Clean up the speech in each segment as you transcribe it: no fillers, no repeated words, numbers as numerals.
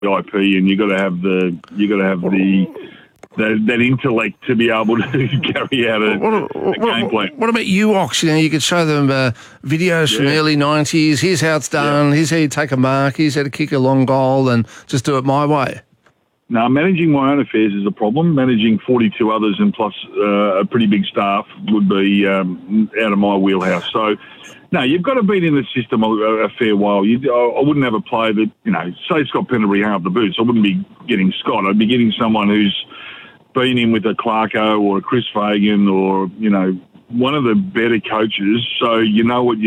IP, and you got to have the that intellect to be able to carry out a game plan. What about you, Ox? You could show them videos from the early 90s. Here's how it's done. Here's how you take a mark. Here's how to kick a long goal, and just do it my way. No, managing my own affairs is a problem. Managing 42 others and plus a pretty big staff would be out of my wheelhouse. So, no, you've got to be in the system a fair while. I wouldn't have a player that, say Scott Pendlebury hung up the boots. I wouldn't be getting Scott. I'd be getting someone who's been in with a Clarko or a Chris Fagan or, one of the better coaches. So you know what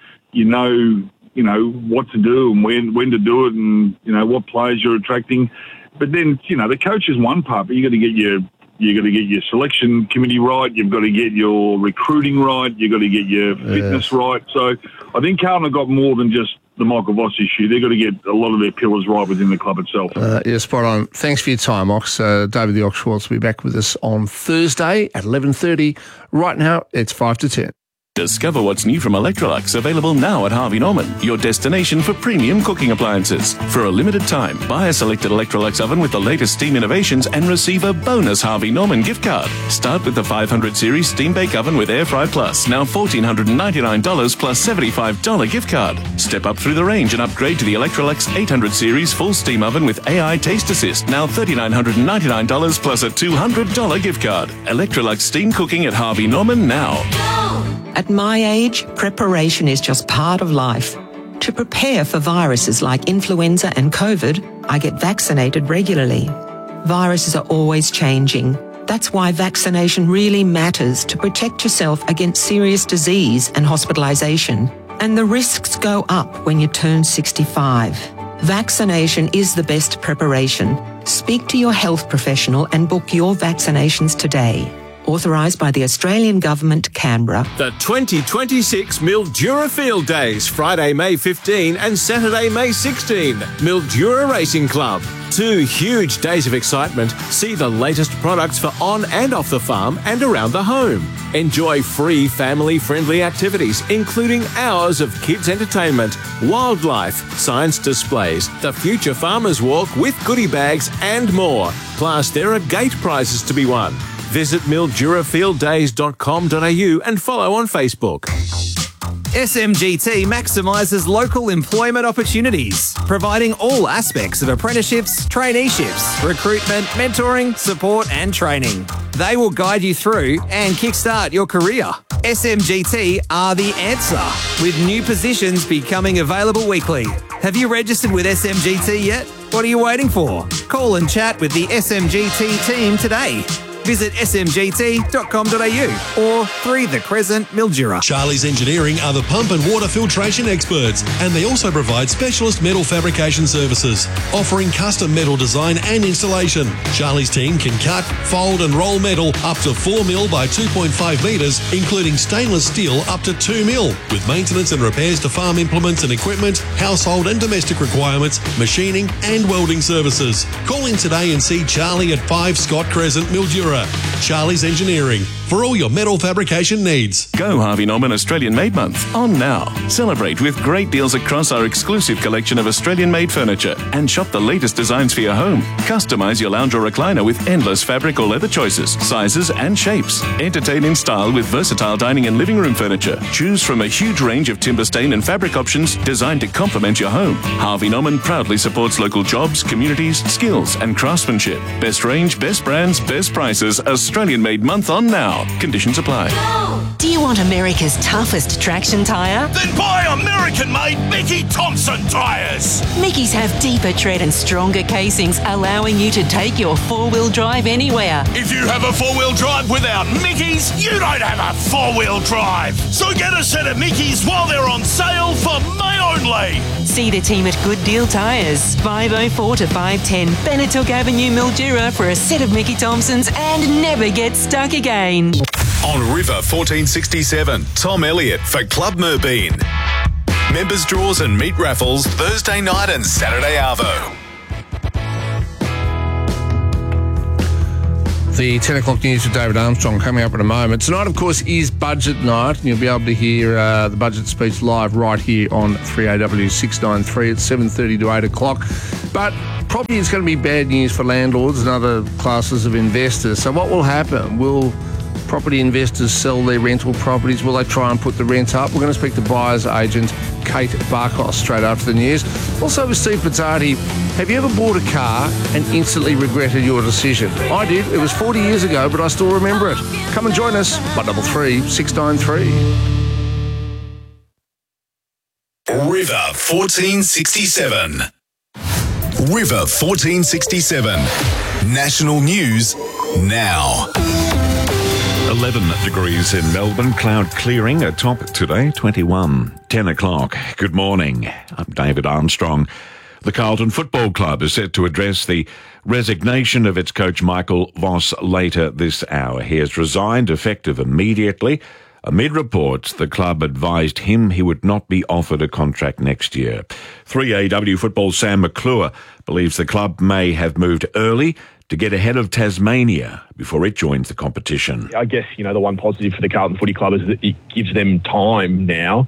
what to do and when to do it and, what players you're attracting. But then, the coach is one part, but you got to get your selection committee right. You've got to get your recruiting right. You've got to get your fitness right. So I think Carlton have got more than just the Michael Voss issue. They've got to get a lot of their pillars right within the club itself. Yeah, spot on. Thanks for your time, Ox. David the Ox Schwartz will be back with us on Thursday at 11:30. Right now, it's 5 to 10. Discover what's new from Electrolux, available now at Harvey Norman, your destination for premium cooking appliances. For a limited time, buy a selected Electrolux oven with the latest steam innovations and receive a bonus Harvey Norman gift card. Start with the 500 series steam bake oven with Air Fry Plus, now $1,499 plus $75 gift card. Step up through the range and upgrade to the Electrolux 800 series full steam oven with AI Taste Assist, now $3,999 plus a $200 gift card. Electrolux steam cooking at Harvey Norman now. At my age, preparation is just part of life. To prepare for viruses like influenza and COVID, I get vaccinated regularly. Viruses are always changing. That's why vaccination really matters to protect yourself against serious disease and hospitalisation. And the risks go up when you turn 65. Vaccination is the best preparation. Speak to your health professional and book your vaccinations today. Authorised by the Australian Government, Canberra. The 2026 Mildura Field Days, Friday, May 15 and Saturday, May 16. Mildura Racing Club. 2 huge days of excitement. See the latest products for on and off the farm and around the home. Enjoy free family-friendly activities, including hours of kids' entertainment, wildlife, science displays, the Future Farmers Walk with goodie bags and more. Plus, there are gate prizes to be won. Visit mildurafielddays.com.au and follow on Facebook. SMGT maximises local employment opportunities, providing all aspects of apprenticeships, traineeships, recruitment, mentoring, support and training. They will guide you through and kickstart your career. SMGT are the answer, with new positions becoming available weekly. Have you registered with SMGT yet? What are you waiting for? Call and chat with the SMGT team today. Visit smgt.com.au or 3 The Crescent, Mildura. Charlie's Engineering are the pump and water filtration experts, and they also provide specialist metal fabrication services, offering custom metal design and installation. Charlie's team can cut, fold and roll metal up to 4 mil by 2.5 metres, including stainless steel up to 2 mil, with maintenance and repairs to farm implements and equipment, household and domestic requirements, machining and welding services. Call in today and see Charlie at 5 Scott Crescent, Mildura. Charlie's Engineering, for all your metal fabrication needs. Go Harvey Norman Australian Made Month on now. Celebrate with great deals across our exclusive collection of Australian-made furniture and shop the latest designs for your home. Customise your lounge or recliner with endless fabric or leather choices, sizes and shapes. Entertain in style with versatile dining and living room furniture. Choose from a huge range of timber stain and fabric options designed to complement your home. Harvey Norman proudly supports local jobs, communities, skills and craftsmanship. Best range, best brands, best prices. Australian Made Month on now. Conditions apply. Do you want America's toughest traction tyre? Then buy American-made Mickey Thompson tyres. Mickey's have deeper tread and stronger casings, allowing you to take your four-wheel drive anywhere. If you have a four-wheel drive without Mickey's, you don't have a four-wheel drive. So get a set of Mickey's while they're on sale for May only. See the team at Good Deal Tyres, 504 to 510 Benetook Avenue, Mildura, for a set of Mickey Thompsons and never get stuck again. On River 1467, Tom Elliott for Club Merbeen. Members draws and meat raffles Thursday night and Saturday arvo. The 10 o'clock news with David Armstrong coming up in a moment. Tonight, of course, is budget night, and you'll be able to hear the budget speech live right here on 3AW 693 at 7:30 to 8 o'clock. But property is going to be bad news for landlords and other classes of investors. So what will happen? Will property investors sell their rental properties? Will they try and put the rent up? We're going to speak to buyer's agent Kate Barkos straight after the news. Also with Steve Pizzardi, have you ever bought a car and instantly regretted your decision? I did. It was 40 years ago, but I still remember it. Come and join us. 133 693. River 1467. River 1467. National news now. 11 degrees in Melbourne, cloud clearing, a top today, 21, 10 o'clock. Good morning, I'm David Armstrong. The Carlton Football Club is set to address the resignation of its coach Michael Voss later this hour. He has resigned effective immediately. Amid reports, the club advised him he would not be offered a contract next year. 3AW football Sam McClure believes the club may have moved early to get ahead of Tasmania before it joins the competition. I guess, the one positive for the Carlton Footy Club is that it gives them time now.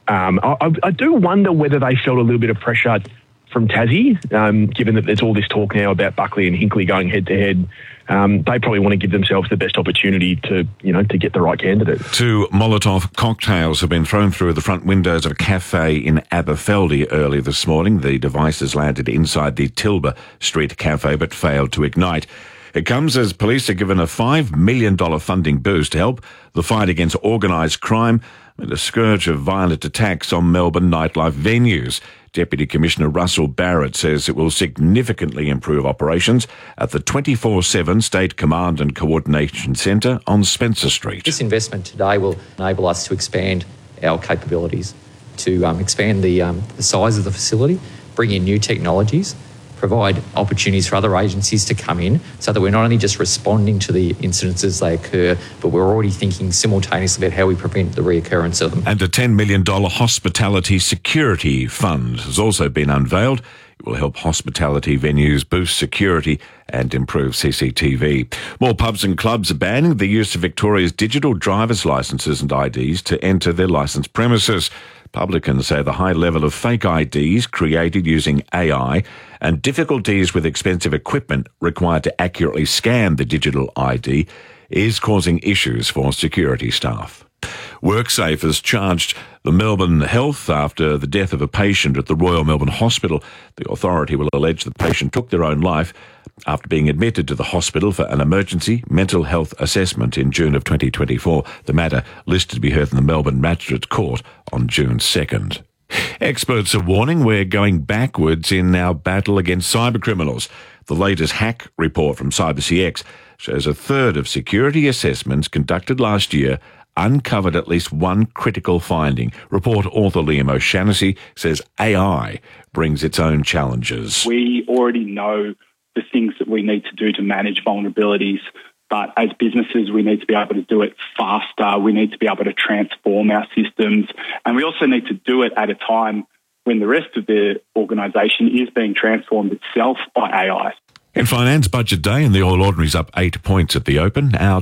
I do wonder whether they felt a little bit of pressure from Tassie, given that there's all this talk now about Buckley and Hinkley going head-to-head. They probably want to give themselves the best opportunity to get the right candidate. 2 Molotov cocktails have been thrown through the front windows of a cafe in Aberfeldy early this morning. The devices landed inside the Tilba Street cafe but failed to ignite. It comes as police are given a $5 million funding boost to help the fight against organised crime and a scourge of violent attacks on Melbourne nightlife venues. Deputy Commissioner Russell Barrett says it will significantly improve operations at the 24/7 State Command and Coordination Centre on Spencer Street. This investment today will enable us to expand our capabilities, to expand the size of the facility, bring in new technologies, provide opportunities for other agencies to come in so that we're not only just responding to the incidents as they occur, but we're already thinking simultaneously about how we prevent the reoccurrence of them. And a $10 million hospitality security fund has also been unveiled. It will help hospitality venues boost security and improve CCTV. More pubs and clubs are banning the use of Victoria's digital driver's licences and IDs to enter their licensed premises. Publicans say the high level of fake IDs created using AI and difficulties with expensive equipment required to accurately scan the digital ID is causing issues for security staff. WorkSafe has charged the Melbourne Health after the death of a patient at the Royal Melbourne Hospital. The authority will allege the patient took their own life after being admitted to the hospital for an emergency mental health assessment in June of 2024. The matter listed to be heard in the Melbourne Magistrates Court on June 2nd. Experts are warning we're going backwards in our battle against cybercriminals. The latest hack report from CyberCX shows a third of security assessments conducted last year uncovered at least one critical finding. Report author Liam O'Shannessy says AI brings its own challenges. We already know the things that we need to do to manage vulnerabilities, but as businesses, we need to be able to do it faster. We need to be able to transform our systems, and we also need to do it at a time when the rest of the organisation is being transformed itself by AI. In finance, budget day, and the All Ordinary's up 8 points at the open. Our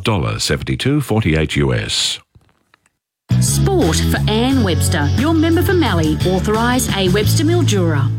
$1.7248 US. Sport for Ann Webster, your member for Mallee, authorised A. Webster Mildura.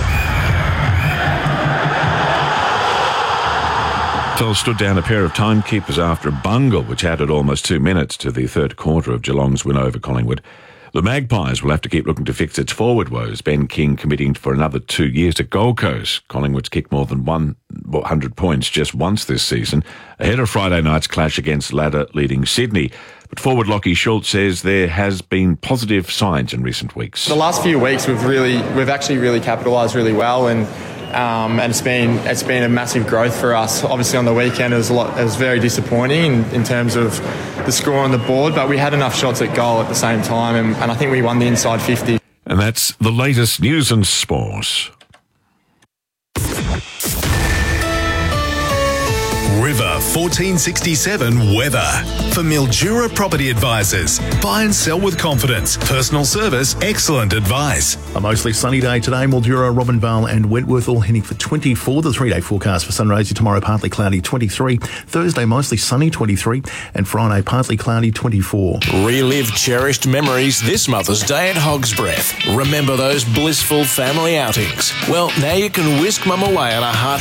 Fell stood down a pair of timekeepers after a bungle which added almost 2 minutes to the third quarter of Geelong's win over Collingwood. The Magpies will have to keep looking to fix its forward woes. Ben King committing for another 2 years at Gold Coast. Collingwood's kicked more than 100 points just once this season, ahead of Friday night's clash against ladder-leading Sydney. But forward Lockie Schultz says there has been positive signs in recent weeks. The last few weeks we've actually really capitalised really well, and it's been a massive growth for us. Obviously on the weekend it was very disappointing in terms of the score on the board, but we had enough shots at goal at the same time, and I think we won the inside 50. And that's the latest news and sports. River 1467 weather. For Mildura Property Advisors, buy and sell with confidence. Personal service, excellent advice. A mostly sunny day today. Mildura, Robinvale and Wentworth all heading for 24. The 3-day forecast for Sunraysia tomorrow, partly cloudy, 23. Thursday, mostly sunny, 23. And Friday, partly cloudy, 24. Relive cherished memories this Mother's Day at Hog's Breath. Remember those blissful family outings? Well, now you can whisk Mum away on a heart